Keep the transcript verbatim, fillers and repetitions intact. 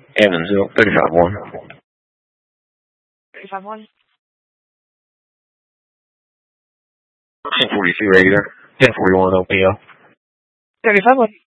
Evansville, thirty-five one. thirty-five one. ten forty-two regular, ten forty-one O P O. thirty-five one.